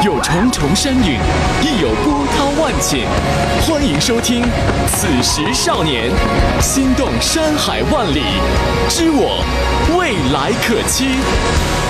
有重重山岭，亦有波涛万顷。欢迎收听《此时少年》，心动山海万里，知我未来可期。